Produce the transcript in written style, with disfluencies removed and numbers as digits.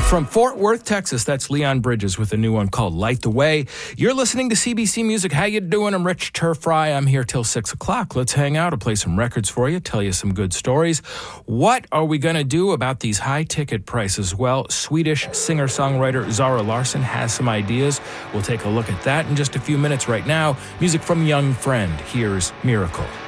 From Fort Worth, Texas, that's Leon Bridges with a new one called Light the Way. You're listening to CBC Music. How you doing? I'm Rich Turfry. I'm here till 6 o'clock. Let's hang out. I'll play some records for you, tell you some good stories. What are we going to do about these high ticket prices? Well, Swedish singer-songwriter Zara Larsson has some ideas. We'll take a look at that in just a few minutes. Right now, music from Young Friend. Here's Miracle.